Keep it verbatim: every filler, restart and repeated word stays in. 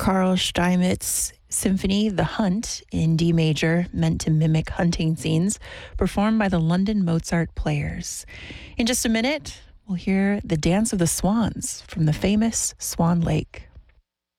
Carl Steinmetz symphony, The Hunt, in D major, meant to mimic hunting scenes, performed by the London Mozart Players. In just a minute, we'll hear the Dance of the Swans from the famous Swan Lake.